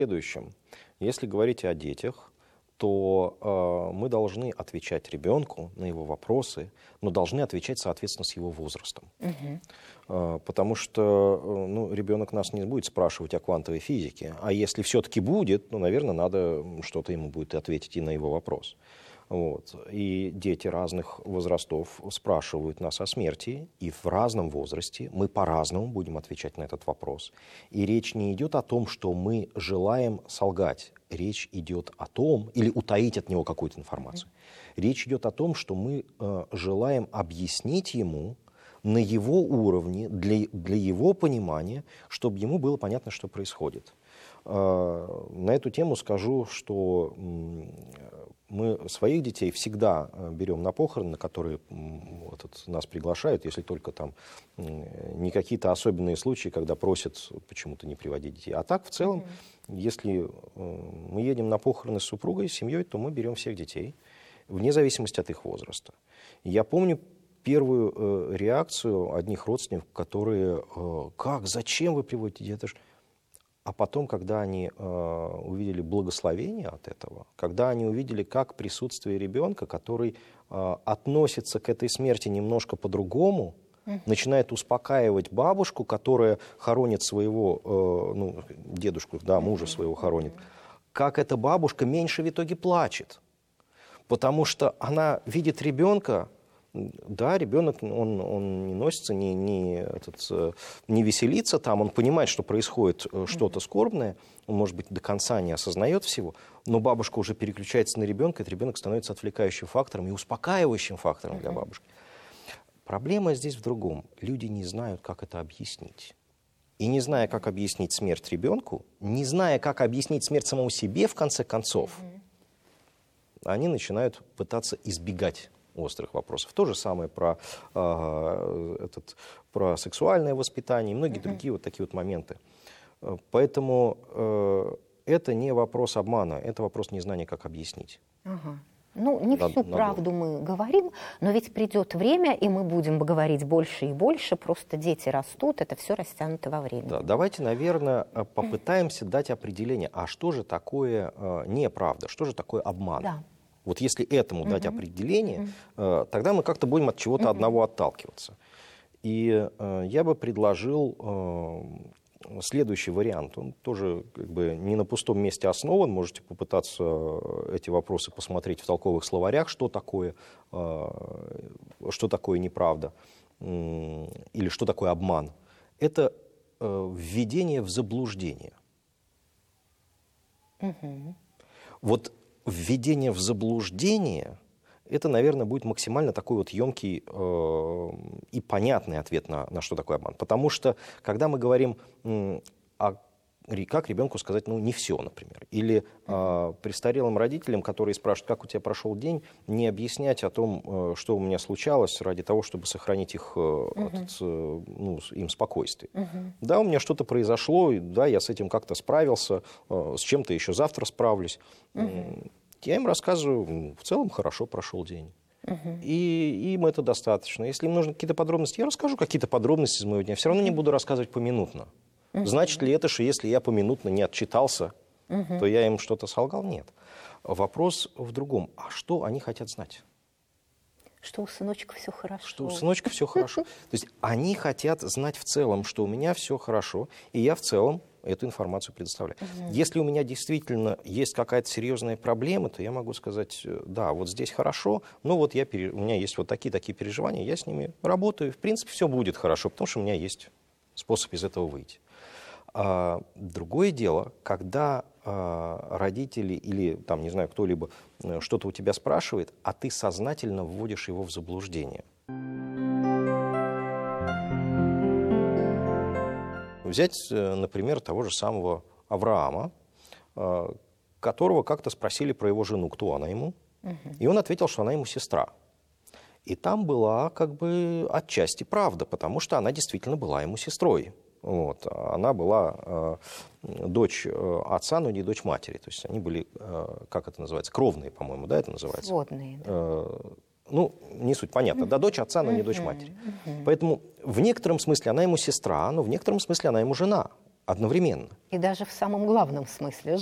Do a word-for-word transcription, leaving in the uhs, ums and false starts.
следующем. Если говорить о детях, то э, мы должны отвечать ребенку на его вопросы, но должны отвечать, соответственно, с его возрастом. Угу. Э, потому что э, ну, ребенок нас не будет спрашивать о квантовой физике. А если все-таки будет, ну, наверное, надо что-то ему будет ответить и на его вопрос. Вот. И дети разных возрастов спрашивают нас о смерти, и в разном возрасте мы по-разному будем отвечать на этот вопрос. И речь не идет о том, что мы желаем солгать. Речь идет о том, или утаить от него какую-то информацию. Речь идет о том, что мы э, желаем объяснить ему на его уровне, для, для его понимания, чтобы ему было понятно, что происходит. Э, на эту тему скажу, что э, мы своих детей всегда берем на похороны, на которые вот, нас приглашают, если только там не какие-то особенные случаи, когда просят почему-то не приводить детей. А так, в целом, mm-hmm. если мы едем на похороны с супругой, с семьей, то мы берем всех детей, вне зависимости от их возраста. Я помню первую э, реакцию одних родственников, которые э, «Как? Зачем вы приводите детей?» Это ж... А потом, когда они э, увидели благословение от этого, когда они увидели, как присутствие ребенка, который э, относится к этой смерти немножко по-другому, mm-hmm. начинает успокаивать бабушку, которая хоронит своего, э, ну, дедушку, да, мужа своего хоронит, как эта бабушка меньше в итоге плачет. Потому что она видит ребенка. Да, ребенок, он, он не носится, не, не, этот, не веселится там, он понимает, что происходит что-то скорбное, он, может быть, до конца не осознает всего, но бабушка уже переключается на ребенка, этот ребенок становится отвлекающим фактором и успокаивающим фактором для бабушки. Проблема здесь в другом. Люди не знают, как это объяснить. И не зная, как объяснить смерть ребенку, не зная, как объяснить смерть самому себе, в конце концов, они начинают пытаться избегать острых вопросов. То же самое про, э, этот, про сексуальное воспитание и многие uh-huh. другие вот такие вот моменты. Поэтому э, это не вопрос обмана, это вопрос незнания, как объяснить. Uh-huh. Ну, не Надо, всю надо. правду мы говорим, но ведь придет время, и мы будем говорить больше и больше, просто дети растут, это все растянуто во времени. Да, давайте, наверное, попытаемся дать определение, а что же такое э, неправда, что же такое обман? Да. Вот если этому uh-huh. дать определение, uh-huh. э, тогда мы как-то будем от чего-то uh-huh. одного отталкиваться. И э, я бы предложил э, следующий вариант. Он тоже как бы не на пустом месте основан. Можете попытаться эти вопросы посмотреть в толковых словарях, что такое, э, что такое неправда э, или что такое обман. Это э, введение в заблуждение. Uh-huh. Вот введение в заблуждение, это, наверное, будет максимально такой вот емкий э, и понятный ответ на, на что такое обман. Потому что, когда мы говорим э, о как ребенку сказать, ну, не все, например. Или э, престарелым родителям, которые спрашивают, как у тебя прошел день, не объяснять о том, э, что у меня случалось, ради того, чтобы сохранить их, э, uh-huh. этот, э, ну, им спокойствие. Uh-huh. Да, у меня что-то произошло, и, да, я с этим как-то справился, э, с чем-то еще завтра справлюсь. Uh-huh. Я им рассказываю, в целом хорошо прошел день. Uh-huh. И им это достаточно. Если им нужны какие-то подробности, я расскажу какие-то подробности из моего дня. Все равно не буду рассказывать поминутно. Uh-huh. Значит ли это, что если я поминутно не отчитался, uh-huh. то я им что-то солгал? Нет. Вопрос в другом. А что они хотят знать? Что у сыночка все хорошо. Что у сыночка все хорошо. То есть они хотят знать в целом, что у меня все хорошо, и я в целом эту информацию предоставляю. Uh-huh. Если у меня действительно есть какая-то серьезная проблема, то я могу сказать, да, вот здесь хорошо, но вот я, у меня есть вот такие-такие переживания, я с ними работаю, в принципе, все будет хорошо, потому что у меня есть способ из этого выйти. А, другое дело, когда а, родители или, там, не знаю, кто-либо что-то у тебя спрашивает, а ты сознательно вводишь его в заблуждение. Взять, например, того же самого Авраама, которого как-то спросили про его жену, кто она ему, угу. и он ответил, что она ему сестра. И там была как бы отчасти правда, потому что она действительно была ему сестрой. Вот. Она была э, дочь отца, но не дочь матери. То есть они были, э, как это называется, кровные, по-моему, да, это называется? Сводные. Да. Э, ну, не суть, понятно. Да, дочь отца, но не дочь матери. Поэтому в некотором смысле она ему сестра, но в некотором смысле она ему жена. одновременно. И даже в самом главном смысле